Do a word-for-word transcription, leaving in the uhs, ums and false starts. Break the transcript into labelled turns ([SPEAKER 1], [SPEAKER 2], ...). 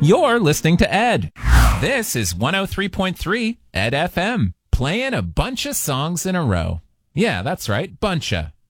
[SPEAKER 1] You're listening to Ed. This is one oh three point three Ed F M, playing a bunch of songs in a row. Yeah, that's right, buncha.